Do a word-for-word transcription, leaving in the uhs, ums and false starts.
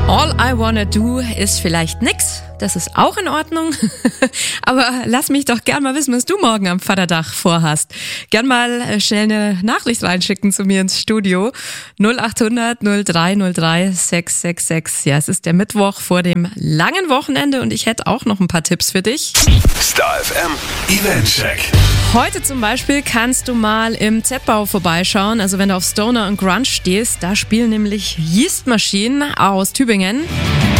All I Wanna Do ist vielleicht nix, das ist auch in Ordnung, aber lass mich doch gern mal wissen, was du morgen am Vatertag vorhast. Gern mal schnell eine Nachricht reinschicken zu mir ins Studio. null acht hundert null drei null drei sechs sechs sechs. Ja, es ist der Mittwoch vor dem langen Wochenende und ich hätte auch noch ein paar Tipps für dich. Star F M Eventcheck. Heute zum Beispiel kannst du mal im Z-Bau vorbeischauen, also wenn du auf Stoner und Grunge stehst, da spielen nämlich Yeast Machine aus Tübingen.